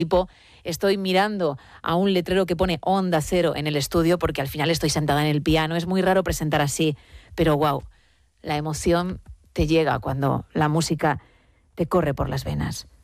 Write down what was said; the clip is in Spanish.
tipo, estoy mirando a un letrero que pone Onda Cero en el estudio porque al final estoy sentada en el piano. Es muy raro presentar así, pero wow, la emoción te llega cuando la música te corre por las venas.